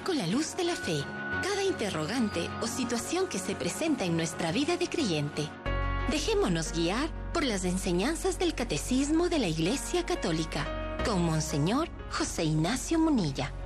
con la luz de la fe cada interrogante o situación que se presenta en nuestra vida de creyente. Dejémonos guiar por las enseñanzas del Catecismo de la Iglesia Católica con Monseñor José Ignacio Munilla.